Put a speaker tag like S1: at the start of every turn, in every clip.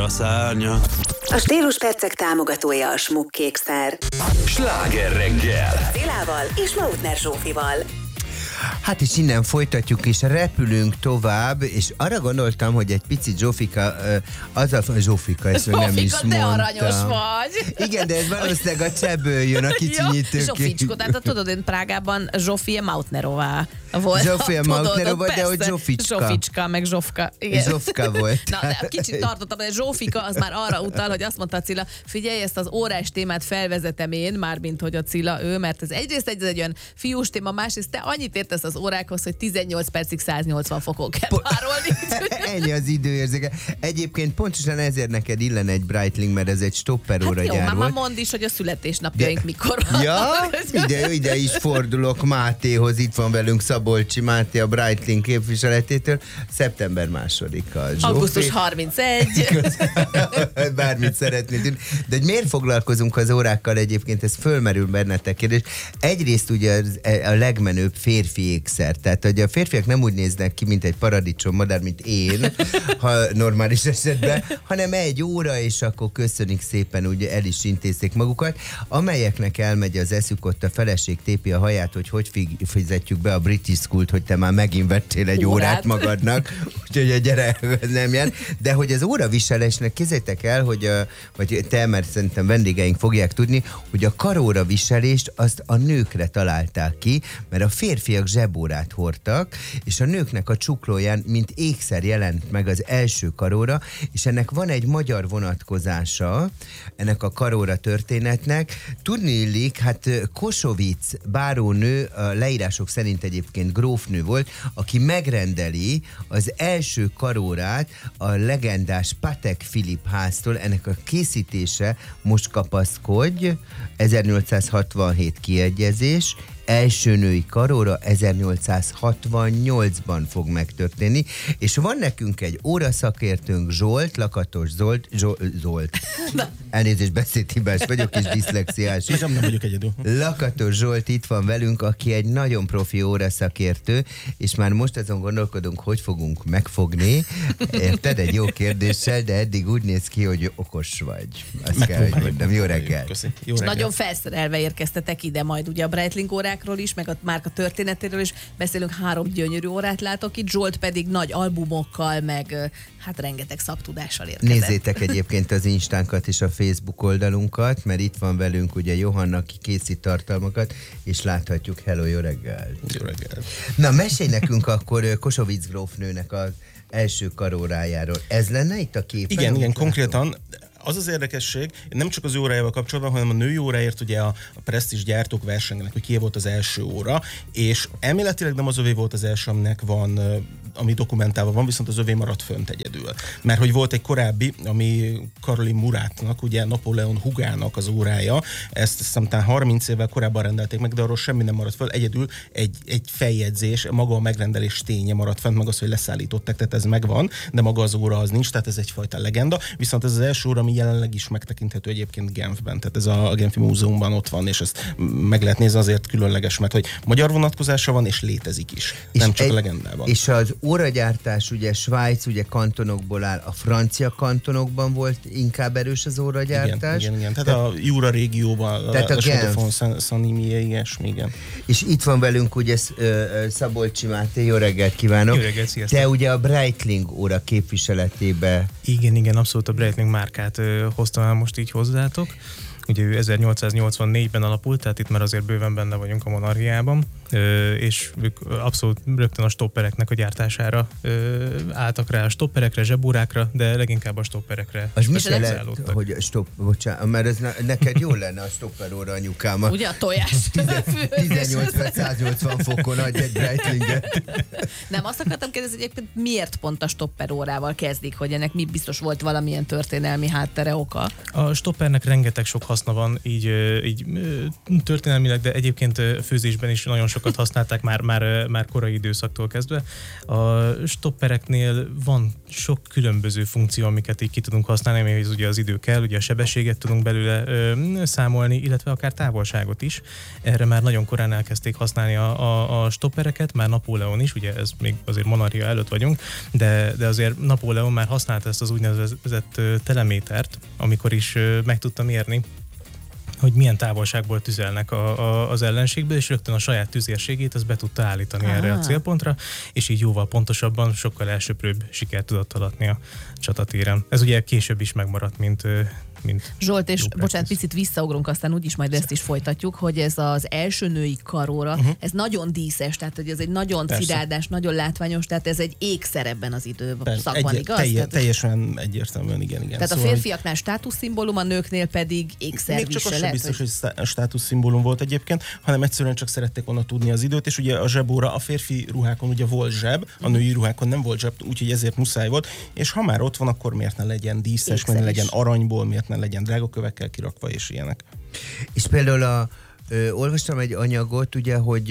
S1: a szárnya.
S2: A Stíluspercek támogatója a Schmuck-Kékszer.
S3: Sláger reggel!
S2: Szilával és Lautner Zsófival.
S4: Hát és innen folytatjuk, és repülünk tovább, és arra gondoltam, hogy egy picit Zsófika, Zsófika, ezt még nem is mondtam.
S5: Te aranyos vagy.
S4: Igen, de ez valószínűleg a csebből jön, a kicsinyítőként.
S5: Zsóficskó, tehát tudod, én Prágában Zsófia Mautnerová volt.
S4: Zsófia Mautnerová, de hogy Zsóficska.
S5: Zsóficska, meg Zsófka. Igen.
S4: Zsófka volt.
S5: Na, de kicsit tartottam, hogy Zsófika az már arra utal, hogy azt mondta Cilla, figyelj, ezt az órás témát felvezetem én, mármint hogy a Cilla ő, mert ez egyrészt egy olyan fiús téma, másrészt te annyit értesz az órákhoz, hogy 18 percig 180 fokon kell párolni.
S4: Ennyi az időérzéke. Egyébként pontosan ezért neked illene egy Breitling, mert ez egy stopper óra gyár
S5: jó,
S4: volt.
S5: már mondd is, hogy a születésnapjaink mikor van.
S4: Ja, ide is fordulok Mátéhoz, itt van velünk Szabolcsi Máté a Breitling képviseletétől. Szeptember 2-a.
S5: Augusztus 31.
S4: Bármit szeretnél tudni. De hogy miért foglalkozunk az órákkal egyébként, ez fölmerül bennetek kérdés. Egyrészt ugye a legmenőbb férfi ékszer. Tehát, hogy a férfiak nem úgy néznek ki, mint egy paradicsom-madár, mint én, ha normális esetben, hanem egy óra, és akkor köszönik szépen, ugye el is intézték magukat, amelyeknek elmegy az eszük, ott a feleség tépi a haját, hogy fizetjük be a British School-t, hogy te már megint vettél egy órát magadnak, úgyhogy a gyerek nem jön. De hogy az óraviselésnek kézzétek el, hogy vagy te, mert szerintem vendégeink fogják tudni, hogy a karóra viselést azt a nőkre találták ki, mert a férfiak zsebórát hordtak, és a nőknek a csuklóján, mint ékszer jelent meg az első karóra, és ennek van egy magyar vonatkozása, ennek a karóra történetnek. Tudni illik, hát Kosovic bárónő, a leírások szerint egyébként grófnő volt, aki megrendeli az első karórát a legendás Patek Philippe háztól, ennek a készítése, most kapaszkodj, 1867 kiegyezés, első női karóra 1868-ban fog megtörténni, és van nekünk egy óraszakértőnk, Zsolt, Lakatos Zsolt. Elnézést, beszédhibás vagyok, és diszlexiás is.
S6: Nem vagyok egyedül.
S4: Lakatos Zsolt itt van velünk, aki egy nagyon profi óraszakértő, és már most azon gondolkodunk, hogy fogunk megfogni. Érted? Egy jó kérdéssel, de eddig úgy néz ki, hogy okos vagy. Azt kell, hogy mondjam. Jó reggel.
S5: És nagyon felszerelve érkeztetek ide majd ugye a Breitling órákról is, meg a márka történetéről is. Beszélünk, 3 gyönyörű órát látok itt, Zsolt pedig nagy albumokkal, meg hát rengeteg szaktudással érkezett.
S4: Nézzétek egyébként az Instánkat és a Facebook oldalunkat, mert itt van velünk ugye Johanna, aki készít tartalmakat, és láthatjuk. Hello, jó reggel!
S6: Jó reggel!
S4: Na, mesélj nekünk akkor Kosovic grófnőnek az első karórájáról. Ez lenne itt a képen?
S6: Igen, konkrétan. Az az érdekesség, nem csak az órájával kapcsolatban, hanem a női óráért ugye a presztízs gyártók versengenek, hogy kié volt az első óra, és elméletileg nem az övé volt az első, aminek van, ami dokumentálva van, viszont az övé maradt fönt egyedül. Mert hogy volt egy korábbi, ami Caroline Muratnak, ugye Napóleon húgának az órája, ezt hiszem 30 évvel korábban rendelték meg, de arról semmi nem maradt föl, egyedül egy feljegyzés, maga a megrendelés ténye maradt fent, meg az, hogy leszállították, tehát ez megvan, de maga az óra az nincs, tehát ez egyfajta legenda, viszont ez az első óra, ami jelenleg is megtekinthető egyébként Genfben, tehát ez a Genfi Múzeumban ott van, és ezt meg lehet nézni, azért különleges, mert hogy magyar vonatkozása van, és létezik is, és nem csak a legendában.
S4: És az óragyártás, ugye Svájc, ugye kantonokból áll, a francia kantonokban volt inkább erős az óragyártás.
S6: Igen. Tehát a Jura régióban,
S4: tehát a
S6: Chaux-de-Fonds, Saint-Imier, ilyesmi, igen.
S4: És itt van velünk ugye Szabolcsi Máté, jó reggelt kívánok!
S7: Jó reggelt, sziasztok!
S4: Te ugye a Breitling óra képviseletébe...
S7: Igen, abszolút a Breitling márkát hoztam el most így hozzátok. Ugye ő 1884-ben alapult, tehát itt már azért bőven benne vagyunk a monarchiában, és ők abszolút rögtön a stoppereknek a gyártására álltak rá, a stopperekre, zsebórákra, de leginkább a stopperekre.
S4: Az mi jelent, hogy bocsánat, mert ez neked jól lenne a stopperóra, anyukám.
S5: Ugye a tojás.
S4: 18-180 fokon adj egy Breitlinget.
S5: Nem, azt akartam kérdezni, hogy egyébként miért pont a stopperórával kezdik, hogy ennek mi biztos volt valamilyen történelmi háttere, oka?
S7: A stoppernek rengeteg sok haszna van, így történelmileg, de egyébként főzésben is nagyon sokat használták már korai időszaktól kezdve. A stoppereknél van sok különböző funkció, amiket így ki tudunk használni, amihez ugye az idő kell, ugye a sebességet tudunk belőle számolni, de akár távolságot is. Erre már nagyon korán elkezdték használni a stoppereket, már Napóleon is, ugye ez még azért monarchia előtt vagyunk, de azért Napóleon már használta ezt az úgynevezett telemétert, amikor is meg tudta mérni, hogy milyen távolságból tüzelnek az ellenségből, és rögtön a saját tüzérségét azt be tudta állítani erre a célpontra, és így jóval pontosabban, sokkal elsöprőbb sikert tudott alatni a csatatéren. Ez ugye később is megmaradt, mint
S5: Zsolt, és bocsánat, picit visszaugrunk, aztán úgyis majd ezt is folytatjuk, hogy ez az első női karóra, ez nagyon díszes, tehát hogy ez egy nagyon ciráldás, nagyon látványos, tehát ez egy ékszer ebben az időszakban, igaz?
S6: Teljesen egyértelműen, igen.
S5: Tehát szóval a férfiaknál státuszszimbólum, a nőknél pedig ékszerviselet.
S6: Még csak az sem biztos, hogy státuszszimbólum volt egyébként, hanem egyszerűen csak szerették volna tudni az időt, és ugye a zsebóra, a férfi ruhákon ugye volt zseb, a női ruhákon nem volt zseb, úgyhogy ezért muszáj volt, és ha már ott van, akkor miért ne legyen díszes, miért ne legyen aranyból, miért ne legyen drágakövekkel kirakva és ilyenek.
S4: És például olvastam egy anyagot, ugye, hogy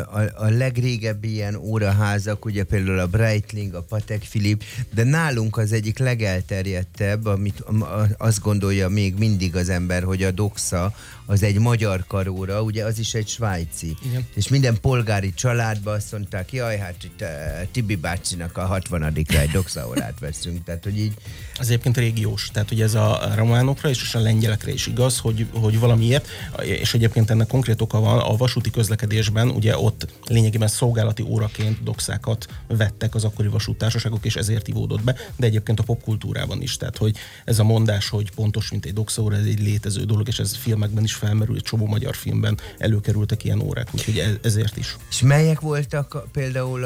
S4: a legrégebbi ilyen óraházak, ugye például a Breitling, a Patek Philippe, de nálunk az egyik legelterjedtebb, amit azt gondolja még mindig az ember, hogy a Doxa az egy magyar karóra, ugye az is egy svájci. Igen. És minden polgári családban azt mondták, jaj, hát itt Tibi bácsinak a 60-ra egy Doxa órát veszünk, tehát hogy így...
S6: Az egyébként régiós, tehát hogy ez a románokra és a lengyelekre is igaz, hogy valamiért, és egyébként ennek konkrét oka van, a vasúti közlekedésben ugye ott lényegében szolgálati óraként doxákat vettek az akkori vasúttársaságok, és ezért ivódott be, de egyébként a popkultúrában is, tehát hogy ez a mondás, hogy pontos, mint egy doxa óra, ez egy létező dolog, és ez filmekben is felmerül, egy csomó magyar filmben előkerültek ilyen órák, úgyhogy ezért is.
S4: És melyek voltak például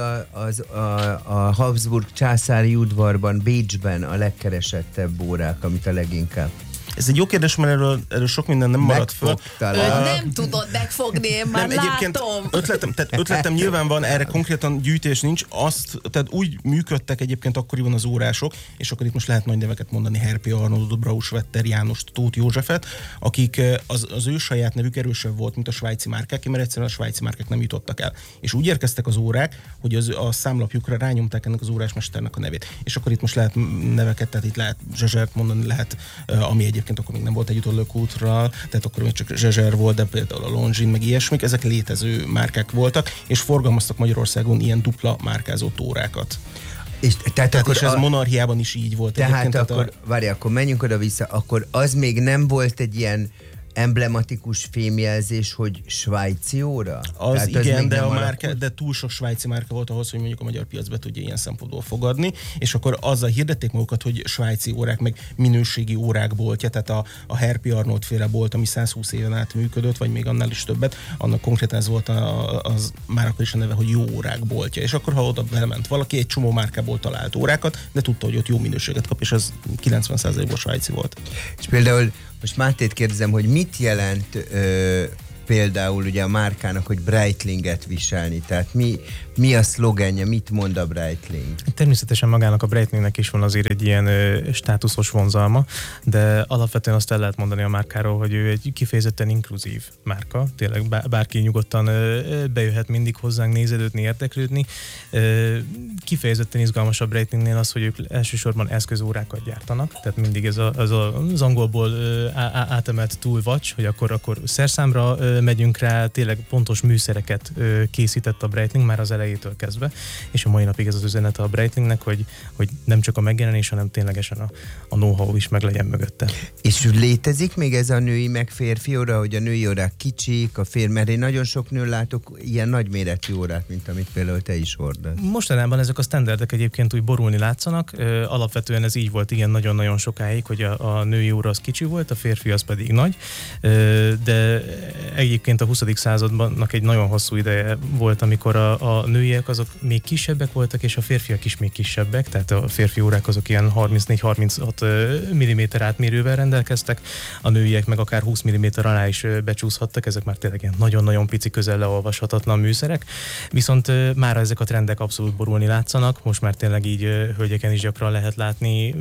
S4: a Habsburg császári udvarban, Bécsben a legkeresettebb órák, amit a leginkább?
S6: Ez egy jó kérdés, mert erről sok minden nem maradt föl.
S5: Nem tudod megfogni, én már nem,
S6: látom. Ötletem nyilván van, erre konkrétan gyűjtés nincs. Tehát úgy működtek egyébként akkoriban az órások, és akkor itt most lehet nagy neveket mondani, Herpi Arnoldot, Brauswetter, Jánost, Tóth Józsefet, akik az ő saját nevük erősebb volt, mint a svájci márkák, mert egyszerűen a svájci márkák nem jutottak el. És úgy érkeztek az órák, hogy a számlapjukra rányomták ennek az órásmesternek a nevét. És akkor itt most lehet neveket, tehát itt lehet Zsezsert mondani, lehet, ami egyébként akkor még nem volt együtt a Le Coultre-ral, tehát akkor még csak Zsezser volt, de például a Longines, meg ilyesmik, ezek létező márkák voltak, és forgalmaztak Magyarországon ilyen dupla márkázott órákat.
S4: És
S6: ez monarchiában is így volt.
S4: Tehát akkor, akkor menjünk oda-vissza, akkor az még nem volt egy ilyen emblematikus fémjelzés, hogy svájci óra?
S6: Az igen, de túl sok svájci márka volt ahhoz, hogy mondjuk a magyar piacba tudja ilyen szempontból fogadni, és akkor azzal hirdették magukat, hogy svájci órák, meg minőségi órák boltja, tehát a Herpi Arnold féle bolt, ami 120 éven át működött, vagy még annál is többet, annak konkrétan ez volt az már akkor is a neve, hogy jó órák boltja. És akkor, ha oda belement valaki, egy csomó márkából talált órákat, de tudta, hogy ott jó minőséget kap, és ez 90%-ból svájci volt.
S4: És például most Mátét kérdezem, hogy mit jelent például ugye a márkának, hogy Breitlinget viselni? Tehát mi a szlogenje, mit mond a Breitling?
S7: Természetesen magának a Breitlingnek is van azért egy ilyen státuszos vonzalma, de alapvetően azt el lehet mondani a márkáról, hogy ő egy kifejezetten inkluzív márka. Tényleg bárki nyugodtan bejöhet mindig hozzánk nézelődni, érdeklődni. Kifejezetten izgalmas a Breitlingnél az, hogy ők elsősorban eszközórákat gyártanak, tehát mindig ez az angolból átemelt túlvacs, hogy akkor szerszámra megyünk rá, tényleg pontos műszereket készített a Breitling már az elejétől kezdve, és a mai napig ez az üzenete a Breitlingnek, hogy nem csak a megjelenés, hanem ténylegesen a know-how is meg legyen mögötte.
S4: És létezik még ez a női meg férfi óra, hogy a női órák kicsik, mert én nagyon sok nőn látok ilyen nagyméretű órát, mint amit például te is hordasz.
S7: Mostanában ezek a standardek egyébként úgy borulni látszanak, alapvetően ez így volt igen nagyon-nagyon sokáig, hogy a női óra az kicsi volt, a férfi az pedig nagy, de egyébként a 20. századnak egy nagyon hosszú ideje volt, amikor a nőiek azok még kisebbek voltak, és a férfiak is még kisebbek, tehát a férfi órák azok ilyen 34-36 mm átmérővel rendelkeztek, a nőiek meg akár 20 mm alá is becsúszhattak, ezek már tényleg ilyen nagyon-nagyon pici, közel leolvashatatlan műszerek, viszont már ezek a trendek abszolút borulni látszanak, most már tényleg így hölgyeken is gyakran lehet látni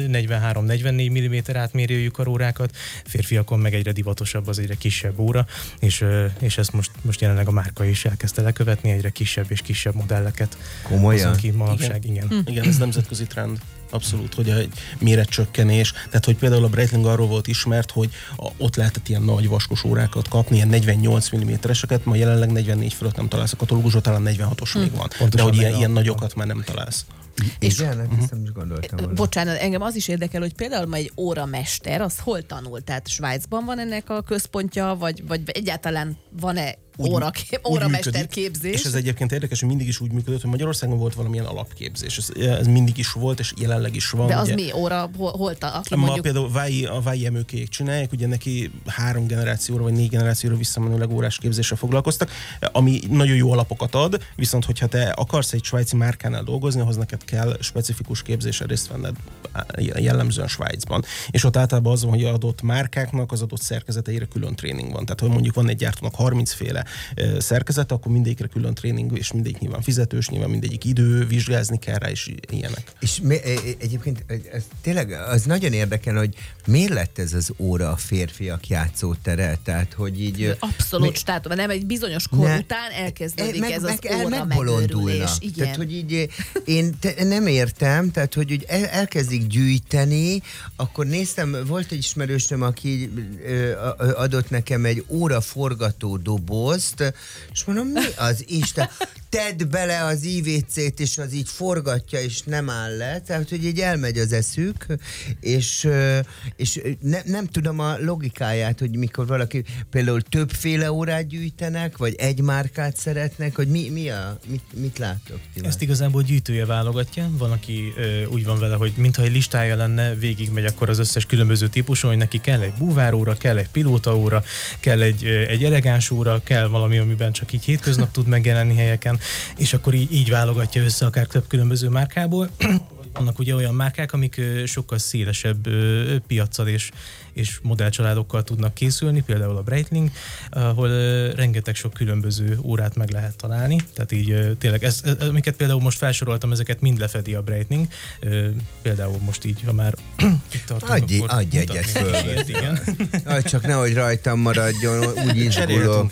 S7: 43-44 mm átmérőjű karórákat, férfiakon meg egyre divatosabb az egyre kisebb óra, és ezt most jelenleg a márka is elkezdte lekövetni, egyre kisebb és kisebb modelleket.
S4: Komolyan?
S7: Ki manapság, igen.
S6: Igen, ez nemzetközi trend. Abszolút, hogy a méretcsökkenés. Tehát, hogy például a Breitling arról volt ismert, hogy ott lehetett ilyen nagy vaskos órákat kapni, ilyen 48 mm-eseket, ma jelenleg 44 fölött nem találsz, a katalógusban talán 46-os még van.
S7: Pontosan,
S6: de hogy ilyen nagyokat már nem találsz.
S4: Igen, ezt nem is gondoltam volna.
S5: Bocsánat, engem az is érdekel, hogy például egy óramester, az hol tanul? Tehát Svájcban van ennek a központja, vagy egyáltalán van-e óramester képzés?
S6: És ez egyébként érdekes, hogy mindig is úgy működött, hogy Magyarországon volt valamilyen alapképzés. Ez mindig is volt, és jelenleg is van.
S5: De az
S6: ugye,
S5: mi óra? Aki
S6: ma
S5: mondjuk...
S6: például a Vái emőkék csinálják, ugye neki 3 generációra vagy 4 generációra visszamenőleg órás képzéssel foglalkoztak, ami nagyon jó alapokat ad, viszont hogyha te akarsz egy svájci márkánál dolgozni, ahhoz neked kell specifikus képzésen részt venned, jellemzően Svájcban. És ott általában az van, hogy adott márkáknak az adott szerkezeteire külön tréning van. Tehát, ha mondjuk van egy gyártónak 30 féle szerkezete, akkor mindegyikre külön tréning, és mindegyik nyilván fizetős, nyilván mindegyik idő, vizsgázni kell rá, és ilyenek.
S4: És egyébként ez tényleg az nagyon érdekel, hogy miért lett ez az óra a férfiak játszótere? Tehát, hogy így...
S5: Abszolút státum, nem egy bizonyos kor után elkezdődik ez az óra megőrülés. Igen.
S4: Tehát, hogy így én nem értem, tehát, hogy úgy elkezdik gyűjteni, akkor néztem, volt egy ismerősöm, aki adott nekem egy óraforgató dobozt, és mondom, mi az Isten? Tedd bele az IVC-t, és az így forgatja, és nem áll le, tehát, hogy így elmegy az eszük, és nem tudom a logikáját, hogy mikor valaki például többféle órát gyűjtenek, vagy egy márkát szeretnek, hogy mit látok?
S7: Ezt igazából gyűjtője válogatja, van, aki úgy van vele, hogy mintha egy listája lenne, végigmegy akkor az összes különböző típuson, hogy neki kell egy búváróra, kell egy pilótaóra, kell egy elegáns óra, kell valami, amiben csak így hétköznap tud megjelenni helyeken, és akkor így válogatja össze akár több különböző márkából. Vannak ugye olyan márkák, amik sokkal szélesebb piaccal és modellcsaládokkal tudnak készülni, például a Breitling, ahol rengeteg sok különböző órát meg lehet találni. Tehát így tényleg, amiket például most felsoroltam, ezeket mind lefedi a Breitling. Például most így, ha már itt tartunk,
S4: adj egyet föl. Igen. Csak nehogy rajtam maradjon, úgy izgulok.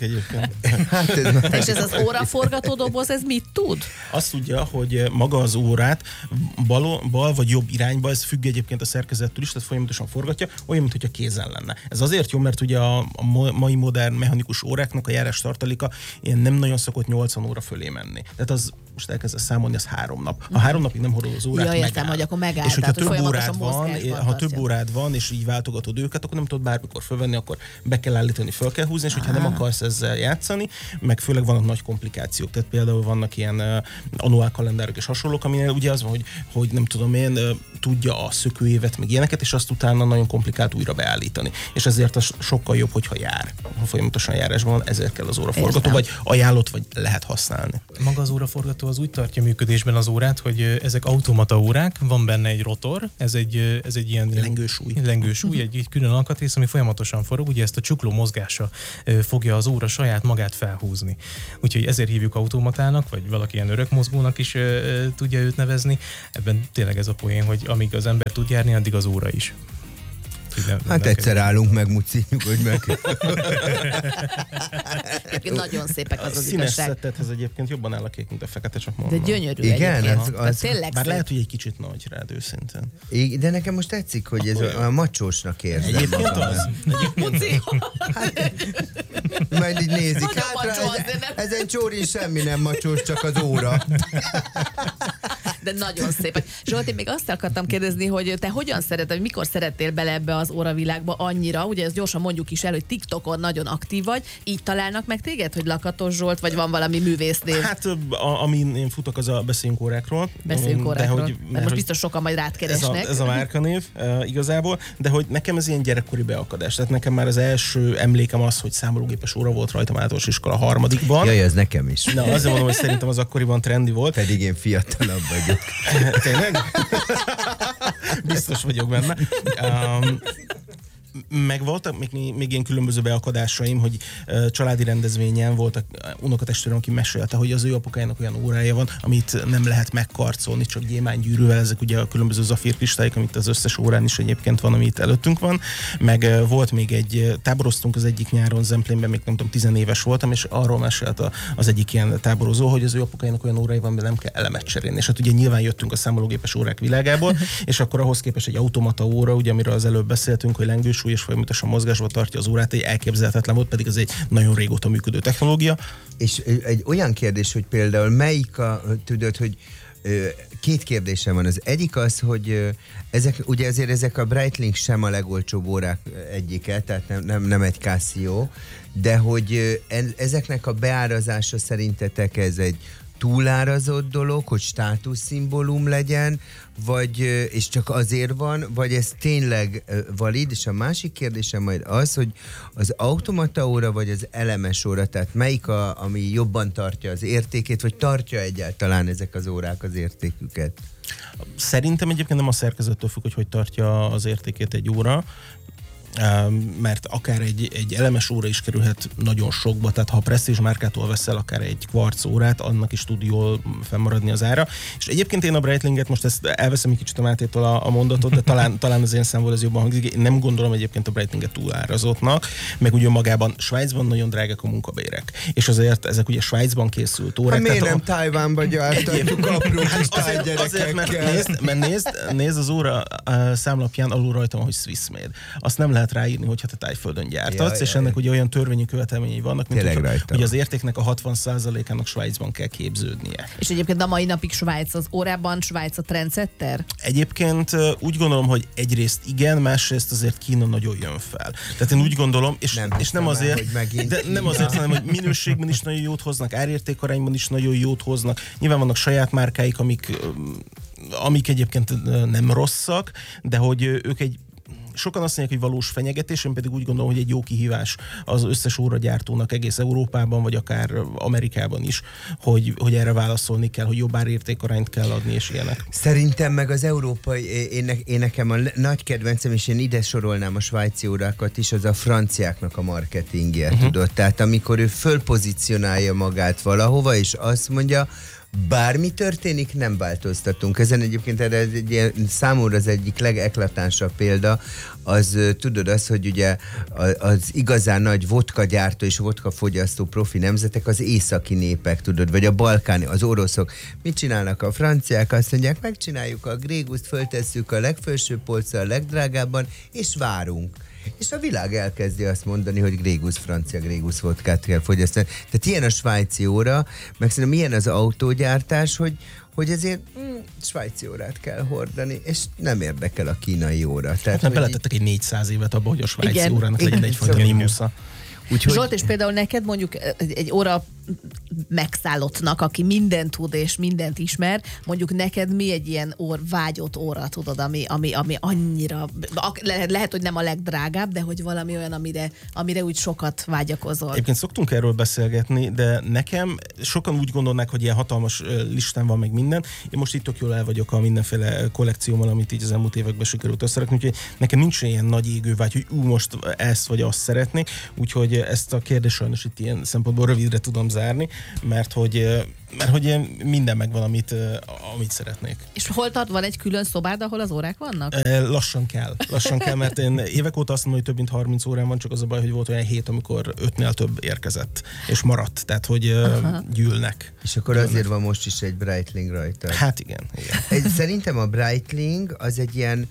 S5: És ez az óraforgató doboz, ez mit tud?
S6: Azt tudja, hogy maga az órát bal vagy jobb irányba, ez függ egyébként a szerkezettől is, tehát folyamatosan forgatja, olyan, mint hogyha kézen lenne. Ez azért jó, mert ugye a mai modern mechanikus óráknak a járás tartaléka ilyen nem nagyon szokott 80 óra fölé menni. Tehát az, most elkezdesz számolni, az 3 nap. Ha 3 napig nem hordod az órát,
S5: értem, hogy akkor megáll.
S6: És hogyha több órád van, és így váltogatod őket, akkor nem tudod bármikor fölvenni, akkor be kell állítani, föl kell húzni, és hogyha nem akarsz ezzel játszani, meg főleg vannak nagy komplikációk. Tehát például vannak ilyen annuál kalendárok és hasonlók, aminél ugye az van, hogy nem tudom én, tudja a szökőévet, meg ilyeneket, és azt utána nagyon komplikált újra beállítani. És ezért az sokkal jobb, hogyha jár. Ha folyamatosan járásban van, ezért kell az óraforgató, vagy ajánlott, vagy lehet használni.
S7: Maga az óraforgató az úgy tartja működésben az órát, hogy ezek automata órák, van benne egy rotor, ez egy ilyen lengősúly, egy külön alkatrész, ami folyamatosan forog, ugye ezt a csukló mozgása fogja az óra saját magát felhúzni. Úgyhogy ezért hívjuk automatának, vagy valaki ilyen örökmozgónak is tudja őt nevezni. Ebben tényleg ez a poén, hogy amíg az ember tud járni, addig az óra is.
S4: Hát egyszer állunk meg, Muci, nyugodj meg.
S5: Nagyon szépek az igazság.
S6: Színes szettethez egyébként jobban áll a kék, mint a fekete, csak mondom.
S5: De gyönyörű.
S4: Igen,
S5: az
S6: tényleg bár lehet, hogy egy kicsit nagy rád őszintén.
S4: De nekem most tetszik, hogy ez a macsósnak érzem.
S6: Egyébként az.
S5: Muci.
S4: Majd így nézik. Hátra, ezen csórin semmi nem macsós, csak az óra.
S5: De nagyon szépek. Zsolt, én még azt akartam kérdezni, hogy te hogyan szereted, mikor szerettél bele ebbe az óravilágba annyira, ugye ezt gyorsan mondjuk is el, hogy TikTokon nagyon aktív vagy, így találnak meg téged, hogy Lakatos Zsolt, vagy van valami művésznév?
S6: Hát, amin én futok, az a Beszéljünk órákról.
S5: Mert most biztos sokan majd rád keresnek.
S6: Ez a márkanév igazából, de hogy nekem ez ilyen gyerekkori beakadás. Tehát nekem már az első emlékem az, hogy számológépes óra volt rajtam általános iskola 3.
S4: Jaj, ez nekem is.
S6: Na, azért mondom, hogy szerintem az akkoriban trendi volt.
S4: Pedig én fiatalabb vagyok.
S6: Tényleg? Biztos vagyok benne. Meg voltak még ilyen különböző beakadásaim, hogy családi rendezvényen volt a unokatestvérem, aki mesélte, hogy az ő apukájának olyan órája van, amit nem lehet megkarcolni, csak gyémánygyűrűvel, ezek ugye a különböző zafírkristályok, amit az összes órán is egyébként van, amit előttünk van. Meg volt még táboroztunk az egyik nyáron Zemplénben, még nem tudom, 10 éves voltam, és arról mesélt az egyik ilyen táborozó, hogy az ő apukájának olyan órája van, amiben nem kell elemet cserélni. És hát ugye nyilván jöttünk a számológépes órák világából, és akkor ahhoz képest egy automata óra, ugye amiről az előbb beszéltünk, hogy lengősúly és folyamatosan mozgásba tartja az órát, egy elképzelhetetlen volt, pedig ez egy nagyon régóta működő technológia.
S4: És egy olyan kérdés, hogy például tudod, hogy két kérdésem van. Az egyik az, hogy ezek a Breitling sem a legolcsóbb órák egyike, tehát nem egy Casio, de hogy ezeknek a beárazása szerintetek ez egy túlárazott dolog, hogy státuszszimbólum legyen, és csak azért van, vagy ez tényleg valid, és a másik kérdésem majd az, hogy az automata óra, vagy az elemes óra, tehát melyik ami jobban tartja az értékét, vagy tartja egyáltalán ezek az órák az értéküket?
S6: Szerintem egyébként nem a szerkezettől függ, hogy tartja az értékét egy óra, mert akár egy elemes óra is kerülhet nagyon sokba, tehát ha a Prestige márkától veszel akár egy kvarc órát, annak is tud jól fennmaradni az ára. És egyébként én a Breitlinget, most ezt elveszem egy kicsit a Mátétól a mondatot, de talán az én számból ez jobban hangzik. Én nem gondolom egyébként a Breitlinget túlárazottnak, meg ugye magában Svájcban nagyon drágák a munkabérek. És azért ezek ugye Svájcban készült órák.
S4: Miért nem Tajvánba gyártatjuk apró kis tájgyerekekkel?
S6: Mert nézd az óra számlapján alul rajta van, hogy Swiss made. Azt nem lehet ráírni, hogyha te Tájföldön gyártatsz, és ennek ugye olyan törvényi követelményei vannak, mint hogy az értéknek a 60%-ának Svájcban kell képződnie.
S5: És egyébként a mai napig Svájc az órában, Svájc a trendsetter?
S6: Egyébként úgy gondolom, hogy egyrészt igen, másrészt azért Kína nagyon jön fel. Tehát én úgy gondolom, és nem azért, hanem hogy minőségben is nagyon jót hoznak, árértékarányban is nagyon jót hoznak. Nyilván vannak saját márkáik, amik egyébként nem rosszak, de hogy ők sokan azt mondják, hogy valós fenyegetés, én pedig úgy gondolom, hogy egy jó kihívás az összes óragyártónak egész Európában, vagy akár Amerikában is, hogy erre válaszolni kell, hogy jobb árértékarányt kell adni, és ilyenek.
S4: Szerintem meg az európai, én nekem a nagy kedvencem, és én ide sorolnám a svájci órákat is, az a franciáknak a marketingje, tudod? Tehát amikor ő fölpozícionálja magát valahova, és azt mondja, bármi történik, nem változtatunk. Ezen egyébként számomra az egyik legeklatánsabb példa, az tudod azt, hogy ugye az igazán nagy vodka gyártó és vodka fogyasztó profi nemzetek az északi népek, tudod, vagy a balkáni, az oroszok. Mit csinálnak a franciák? Azt mondják, megcsináljuk a gréguszt, föltesszük a legfelső polcra, a legdrágábban, és várunk. És a világ elkezdi azt mondani, hogy francia grégus vodkát kell fogyasztani. Tehát ilyen a svájci óra, meg szerintem ilyen az autógyártás, hogy ezért svájci órát kell hordani, és nem érdekel a kínai óra. Tehát,
S6: nem beletettek egy 400 évet abba, hogy a svájci órának legyen egyfajta mimusza.
S5: Zsolt, és például neked mondjuk egy óra megszállottnak, aki mindent tud és mindent ismer, mondjuk neked mi egy ilyen vágyott óra, tudod, ami annyira, lehet, hogy nem a legdrágább, de hogy valami olyan, amire úgy sokat vágyakozol.
S6: Egyébként szoktunk erről beszélgetni, de nekem sokan úgy gondolnák, hogy ilyen hatalmas listán van meg minden. Én most itt tök jól el vagyok a mindenféle kollekciómmal, amit így az elmúlt években sikerült összerakni, úgyhogy nekem nincs ilyen nagy égő vágy, hogy most ezt vagy azt szeretnék, úgyhogy ezt a kérdést sajnos itt ilyen szempontból rövidre tudom zárni, mert hogy minden megvan, amit szeretnék.
S5: És hol tart, van egy külön szobád, ahol az órák vannak?
S6: Lassan kell, mert én évek óta azt mondom, hogy több mint 30 órán van, csak az a baj, hogy volt olyan hét, amikor 5-nél több érkezett, és maradt, tehát hogy gyűlnek.
S4: És akkor azért van most is egy Breitling rajta.
S6: Hát igen.
S4: Szerintem a Breitling az egy ilyen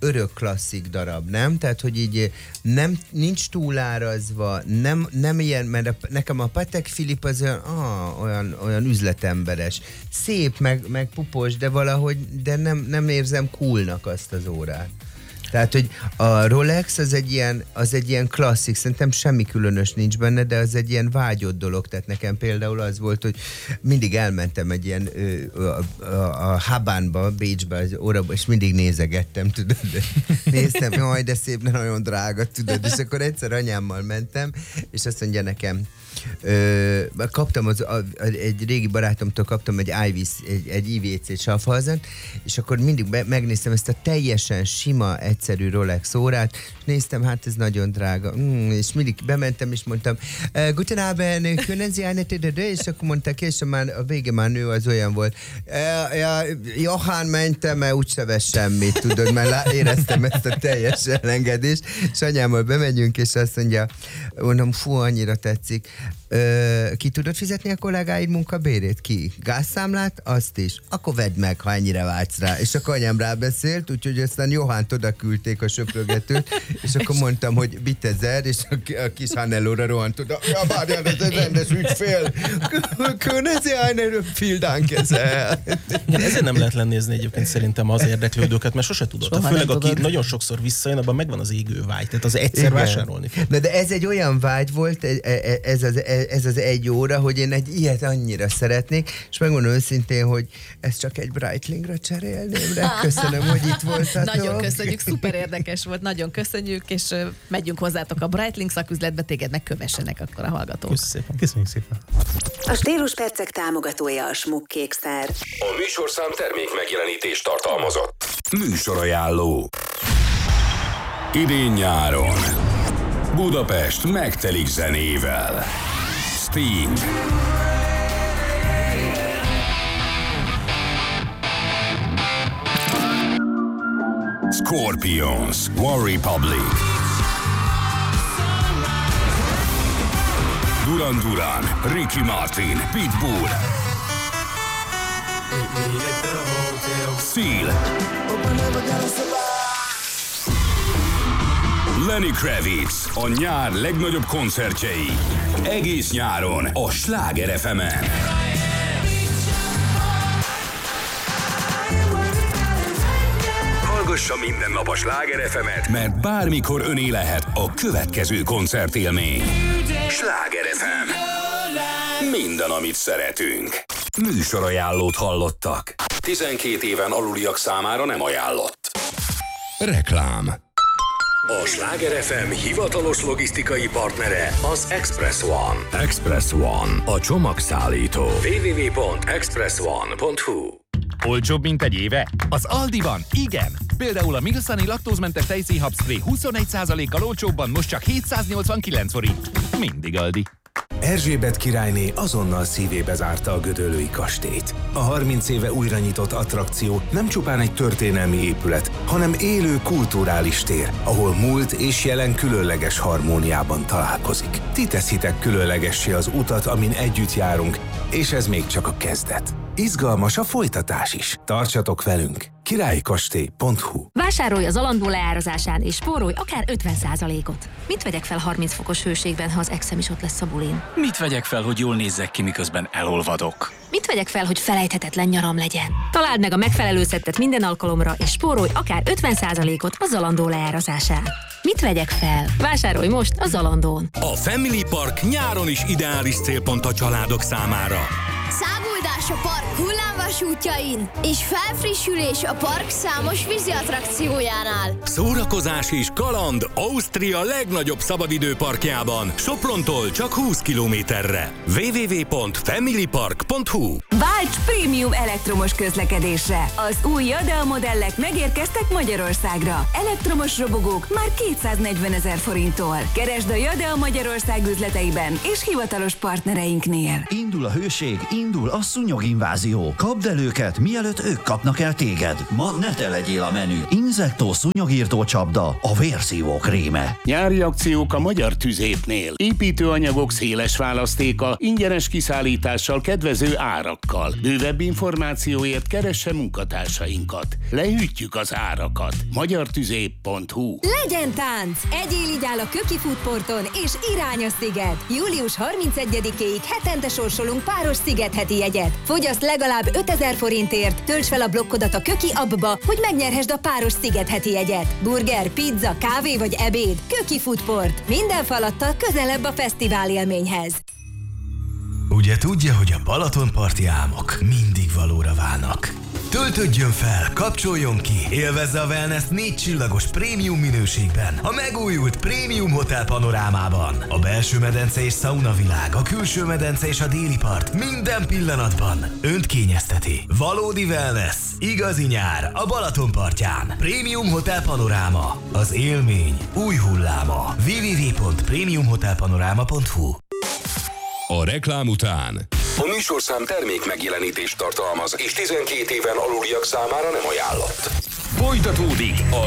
S4: örök klasszik darab, nem? Tehát, hogy így nincs túlárazva, nem ilyen, mert nekem a Patek Philippe az olyan üzletemberes. Szép, meg pupos, de valahogy, de nem érzem coolnak azt az órát. Tehát, hogy a Rolex az egy ilyen klasszik, szerintem semmi különös nincs benne, de az egy ilyen vágyott dolog. Tehát nekem például az volt, hogy mindig elmentem egy ilyen a Habánba, Bécsbe, az órába, és mindig nézegettem, tudod. Néztem, jaj, de szép, de nagyon drága, tudod. És akkor egyszer anyámmal mentem, és azt mondja nekem, kaptam egy régi barátomtól kaptam egy IWC safhazent, és akkor mindig megnéztem ezt a teljesen sima, egyszerű Rolex órát, és néztem, hát ez nagyon drága. És mindig bementem, és mondtam, Guten Abend, können Sie eine TDD? És akkor mondták, és a vége már nő az olyan volt. Johann, mentem, mert úgyse vesz semmit, tudod, mert éreztem ezt a teljes elengedést, és anyámmal bemegyünk, és azt mondom, fú, annyira tetszik. Ki tudod fizetni a kollégáid munkabérét? Ki? Gázszámlát? Azt is. Akkor vedd meg, ha ennyire vágysz rá. És akkor anyám rábeszélt, úgyhogy aztán Johannt oda küldték a söprögetőt, és akkor mondtam, hogy bitezer, és a kis Hannelóra rohant oda. Ja, várjál, ez egy rendes ügyfél. Können Sie eine Vielen kezel.
S6: Ezért nem lehet lennézni egyébként szerintem az érdeklődőket, mert sose tudod. Főleg aki nagyon sokszor visszajön, abban megvan az égő vágy. Tehát az egyszer vásárolni fog.
S4: Na, de ez egy olyan vágy volt, ez az egy óra, hogy én egy ilyet annyira szeretnék, és megmondom őszintén, hogy ezt csak egy Breitlingra cserélném rá. Köszönöm, hogy itt voltatok.
S5: Nagyon köszönjük, szuper érdekes volt, nagyon köszönjük, és megyünk hozzátok a Breitling szaküzletbe, téged meg kövessenek akkor a hallgatók.
S7: Köszönjük szépen.
S2: A Stíluspercek támogatója a Schmuck-Kékszer.
S3: A műsorszám termék megjelenítést tartalmazott. Műsorajánló. Idén-nyáron Budapest megtelik zenével. Sting, Scorpions, One Republic, Duran Duran, Ricky Martin, Pitbull, Seal, Lenny Kravitz, a nyár legnagyobb koncertjei. Egész nyáron a Sláger FM-en. Hallgassa minden nap a Sláger FM-et, mert bármikor öné lehet a következő koncertélmény. Sláger FM. Minden, amit szeretünk. Műsorajánlót hallottak. 12 éven aluliak számára nem ajánlott. Reklám. A Sláger FM hivatalos logisztikai partnere az Express One. Express One, a csomagszállító. www.expressone.hu.
S1: Olcsóbb, mint egy éve? Az Aldiban, igen! Például a Milsani laktózmentes tejszínhab spray 21%-kal olcsóbban most csak 789 forint. Mindig Aldi.
S8: Erzsébet királyné azonnal szívébe zárta a gödöllői kastélyt. A 30 éve újra nyitott attrakció nem csupán egy történelmi épület, hanem élő kulturális tér, ahol múlt és jelen különleges harmóniában találkozik. Ti teszitek különlegessé az utat, amin együtt járunk, és ez még csak a kezdet. Izgalmas a folytatás is. Tartsatok velünk! királykastély.hu.
S9: Vásárolj az Zalando leárazásán és spórolj akár 50%-ot. Mit vegyek fel 30 fokos hőségben, ha az exem is ott lesz a bulin?
S10: Mit vegyek fel, hogy jól nézzek ki, miközben elolvadok?
S9: Mit vegyek fel, hogy felejthetetlen nyaram legyen? Találd meg a megfelelő szettet minden alkalomra, és spórolj akár 50%-ot a Zalando leárazásán. Mit vegyek fel? Vásárolj most a Zalandón.
S3: A Family Park nyáron is ideális célpont a családok számára.
S11: Száguldás a park hullámvasútjain és felfrissülés a park számos vízi attrakciójánál.
S3: Szórakozás és kaland Ausztria legnagyobb szabadidőparkjában, Soprontól csak 20 kilométerre. www.familypark.hu.
S12: Válts prémium elektromos közlekedésre! Az új Jadea modellek megérkeztek Magyarországra. Elektromos robogók már 240 000 forinttól. Keresd a Jadea Magyarország üzleteiben és hivatalos partnereinknél.
S13: Indul a hőség, indul a szúnyoginvázió. Kapd el őket, mielőtt ők kapnak el téged. Ma ne te legyél a menü. Inzektó szúnyogírtó csapda, a vérszívó kréme.
S14: Nyári akciók a Magyar Tüzépnél. Építőanyagok széles választéka, ingyenes kiszállítással, kedvező árakkal. Bővebb információért keresse munkatársainkat. Lehűtjük az árakat. magyartüzép.hu.
S15: Legyen tánc! Egyél így áll a Köki Foodporton és irány a sziget. Július 31-éig hetente sorsolunk páros szigetheti jegyet. Fogyaszt legalább 5000 forintért, tölts fel a blokkodat a Köki appba, hogy megnyerhesd a páros szigetheti jegyet. Burger, pizza, kávé vagy ebéd. Köki Foodport. Minden falattal közelebb a fesztivál élményhez.
S16: Ugye tudja, hogy a Balatonparti álmok mindig valóra válnak. Töltődjön fel, kapcsoljon ki, élvezze a wellness 4 csillagos prémium minőségben, a megújult Prémium Hotel panorámában. A belső medence és szauna világ, a külső medence és a déli part minden pillanatban önt kényezteti. Valódi wellness, igazi nyár a Balatonpartján. Prémium Hotel Panoráma, az élmény új hulláma. www.premiumhotelpanorama.hu.
S3: A reklám után. A műsorszám termék megjelenítést tartalmaz, és 12 éven aluliak számára nem ajánlott. Folytatódik a